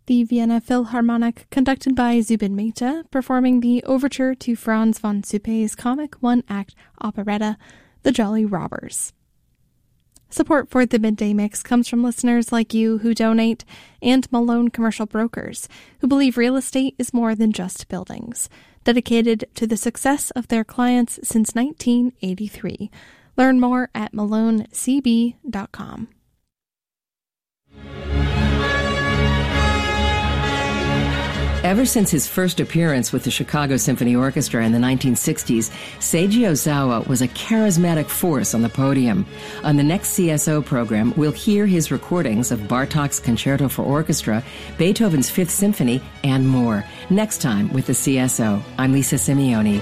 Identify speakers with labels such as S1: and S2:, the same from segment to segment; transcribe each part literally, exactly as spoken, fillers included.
S1: The Vienna Philharmonic, conducted by Zubin Mehta, performing the overture to Franz von Suppe's comic one-act operetta, The Jolly Robbers. Support for the Midday Mix comes from listeners like you who donate, and Malone Commercial Brokers, who believe real estate is more than just buildings, dedicated to the success of their clients since nineteen eighty-three. Learn more at malone c b dot com.
S2: Ever since his first appearance with the Chicago Symphony Orchestra in the nineteen sixties, Seiji Ozawa was a charismatic force on the podium. On the next C S O program, we'll hear his recordings of Bartók's Concerto for Orchestra, Beethoven's Fifth Symphony, and more. Next time with the C S O. I'm Lisa Simeone.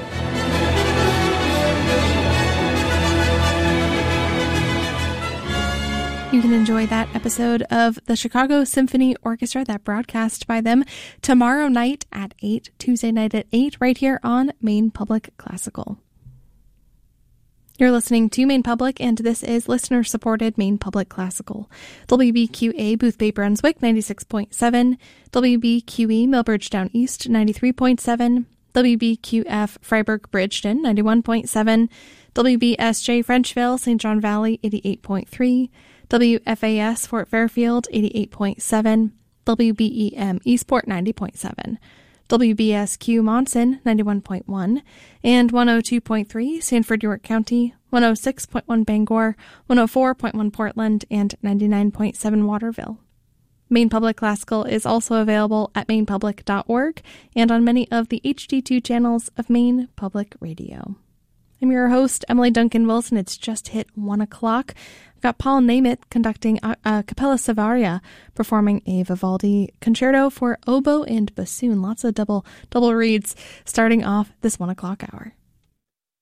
S1: You can enjoy that episode of the Chicago Symphony Orchestra, that broadcast by them, tomorrow night at eight, Tuesday night at eight, right here on Maine Public Classical. You're listening to Maine Public, and this is listener-supported Maine Public Classical. W B Q A Boothbay Brunswick, ninety-six point seven, W B Q E Millbridge Down East, ninety-three point seven, W B Q F Freiburg Bridgeton, ninety-one point seven, W B S J Frenchville, Saint John Valley, eighty-eight point three, W F A S Fort Fairfield, eighty-eight point seven, W B E M Eastport, ninety point seven, W B S Q Monson, ninety-one point one, and one oh two point three Sanford, York County, one oh six point one Bangor, one oh four point one Portland, and ninety-nine point seven Waterville. Maine Public Classical is also available at maine public dot org and on many of the H D two channels of Maine Public Radio. I'm your host, Emily Duncan Wilson. It's just hit one o'clock. I've got Paul Nameth conducting a, a Capella Savaria, performing a Vivaldi concerto for oboe and bassoon. Lots of double double reads starting off this one o'clock hour.